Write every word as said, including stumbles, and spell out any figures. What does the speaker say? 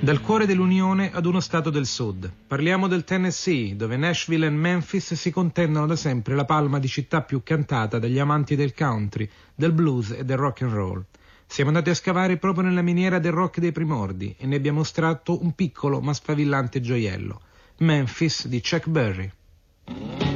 Dal cuore dell'Unione ad uno stato del Sud. Parliamo del Tennessee, dove Nashville e Memphis si contendono da sempre la palma di città più cantata dagli amanti del country, del blues e del rock and roll. Siamo andati a scavare proprio nella miniera del rock dei primordi e ne abbiamo estratto un piccolo ma sfavillante gioiello, Memphis di Chuck Berry.